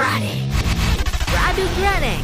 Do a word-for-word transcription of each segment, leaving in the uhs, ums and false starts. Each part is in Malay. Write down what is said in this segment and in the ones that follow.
Grading. Radu Grading.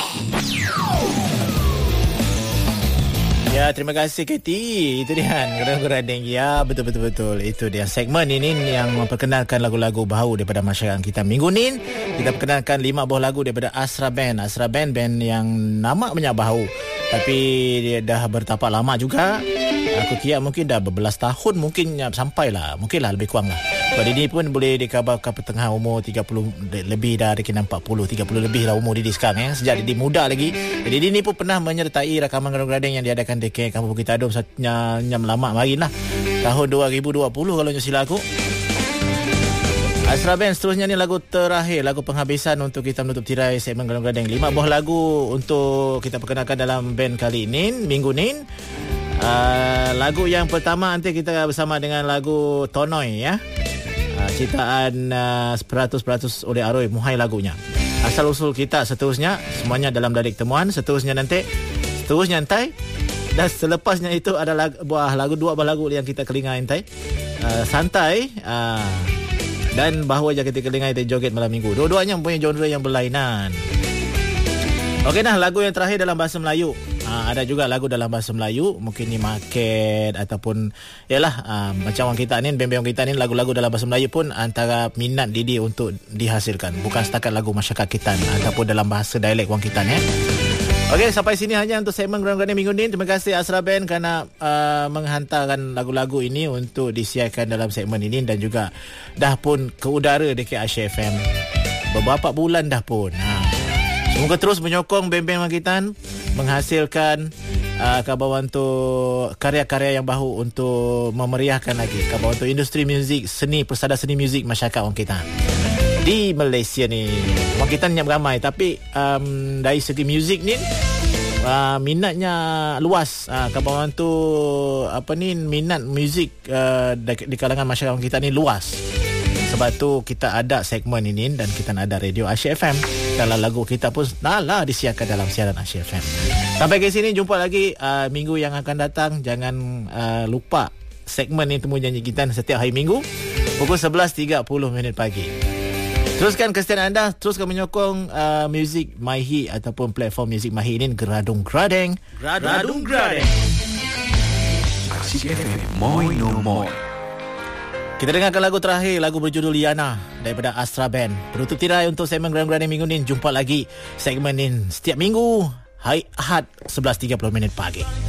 Ya, terima kasih Katie. Itu dia Grading. Ya, betul-betul-betul. Itu dia segmen ini yang memperkenalkan lagu-lagu baharu daripada masyarakat kita. Minggu ni kita perkenalkan lima buah lagu daripada Asra Band. Asra Band, band yang nama banyak baharu, tapi dia dah bertapak lama juga. Aku kira mungkin dah berbelas tahun, mungkin sampailah, mungkinlah lebih kurang lah. Sebab Didi pun boleh dikabarkan pertengahan umur tiga puluh lebih dah, dia kena empat puluh, tiga puluh lebih lah umur Didi sekarang ya. Sejak Didi muda lagi. Jadi Didi ni pun pernah menyertai rakaman Grading yang diadakan di Kampung Bukit Adum nyam lama marin lah. Tahun dua ribu dua puluh kalau nyusila aku. Asra Band seterusnya ni lagu terakhir, lagu penghabisan untuk kita menutup tirai segmen Grading. Lima buah lagu untuk kita perkenalkan dalam band kali ini, minggu ni. Uh, lagu yang pertama nanti kita bersama dengan lagu Tonoy ya. Uh, ciptaan uh, seratus peratus oleh Aroy Muhai lagunya. Asal usul kita seterusnya semuanya dalam delik temuan, seterusnya nanti seterusnya nanti dan selepasnya itu ada lagu, buah lagu dua buah lagu yang kita kelinga nanti. Uh, santai uh, dan bahawa je kita kelinga nanti joget malam minggu. Dua-duanya mempunyai genre yang berlainan. Okey dah, lagu yang terakhir dalam bahasa Melayu. Ha, ada juga lagu dalam bahasa Melayu, mungkin ni market ataupun yalah ha, macam orang kita ni, band-band kita ni, lagu-lagu dalam bahasa Melayu pun antara minat Didi untuk dihasilkan, bukan setakat lagu masyarakat kita ataupun dalam bahasa dialek orang kita ni. Okey, sampai sini hanya untuk segmen Grading minggu ni. Terima kasih Asra Band kerana uh, menghantarkan lagu-lagu ini untuk disiarkan dalam segmen ini, dan juga dah pun ke udara dekat Asia F M beberapa bulan dah pun. Ha. Semoga terus menyokong band-band Makitan menghasilkan uh, kabar untuk karya-karya yang baru untuk memeriahkan lagi kabar untuk industri muzik, seni, persada seni muzik masyarakat orang kita di Malaysia ni. Orang kita ni ramai, tapi um, dari segi muzik ni uh, minatnya luas. Uh, kabar untuk apa ni, minat muzik uh, di kalangan masyarakat orang kita ni luas. Sebab tu kita ada segmen ini dan kita ada radio Asia F M. Kalau lagu kita pun nalah disiarkan dalam siaran Asia F M. Sampai ke sini, jumpa lagi uh, minggu yang akan datang. Jangan uh, lupa segmen ini, Temu Janji Kita setiap hari Minggu pukul sebelas tiga puluh minit pagi. Teruskan kesetiaan anda, teruskan menyokong uh, muzik MyHit ataupun platform muzik MyHit ini. Geradung Grading. Geradung Grading. Asia F M, Moi No Moi. Kita dengarkan lagu terakhir, lagu berjudul Yana daripada Asra Band. Penutup tirai untuk segmen Grading minggu ni. Jumpa lagi segmen ini setiap minggu hari Ahad sebelas tiga puluh minit pagi.